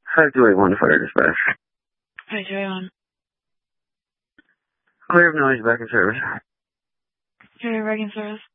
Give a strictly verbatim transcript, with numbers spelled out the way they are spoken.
five two eight one fire dispatch. five two eight one. Clear of noise, back in service. Clear, back in service.